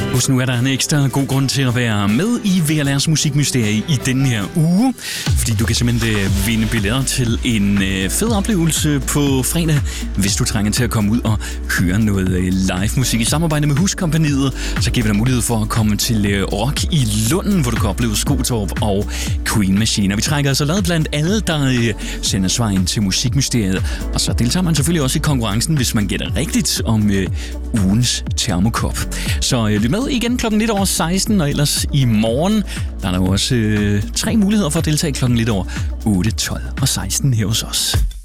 Nu er der en ekstra god grund til at være med i VLR's musikmysterie i denne her uge, fordi du kan simpelthen vinde billetter til en fed oplevelse på fredag, hvis du trænger til at komme ud og høre noget live musik i samarbejde med Huskompagniet. Så giver vi dig mulighed for at komme til Rock i Lunden, hvor du kan opleve Skotorp og Queen Machine. Og vi trækker altså lod blandt alle, der sender svar ind til musikmysteriet. Og så deltager man selvfølgelig også i konkurrencen, hvis man gætter rigtigt om ugens termokop. Så lyt med igen klokken lidt over 16, og ellers i morgen, der er der også 3 muligheder for at deltage klokken lidt over 8, 12 og 16 her hos os.